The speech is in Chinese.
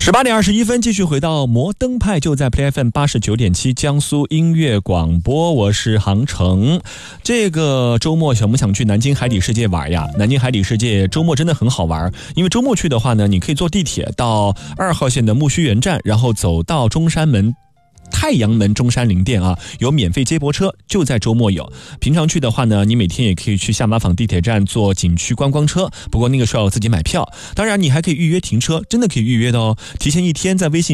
18:21，继续回到摩登派，就在 Play FM 89.7江苏音乐广播，我是航程。这个周末想不想去南京海底世界玩呀？南京海底世界周末真的很好玩，因为周末去的话呢，你可以坐地铁到2号线的木樨园站，然后走到中山门。太阳门中山陵店啊，有免费接驳车，就在周末有。平常去的话呢，你每天也可以去下马坊地铁站坐景区观光车，不过那个需要自己买票。当然，你还可以预约停车，真的可以预约的哦。提前1天在微信